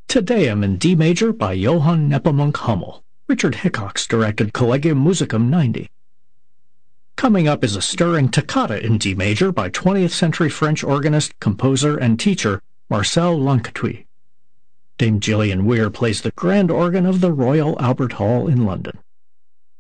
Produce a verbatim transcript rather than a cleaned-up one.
Te Deum in D major by Johann Nepomuk Hummel. Richard Hickox directed Collegium Musicum ninety. Coming up is a stirring toccata in D major by twentieth century French organist, composer, and teacher Marcel Lancatui. Dame Gillian Weir plays the grand organ of the Royal Albert Hall in London.